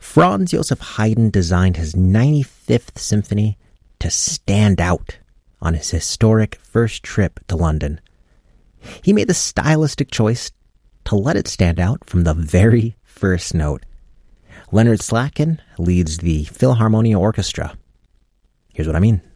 Franz Joseph Haydn designed his 95th Symphony to stand out on his historic first trip to London. He made the stylistic choice to let it stand out from the very first note. Leonard Slatkin leads the Philharmonia Orchestra. Here's what I mean.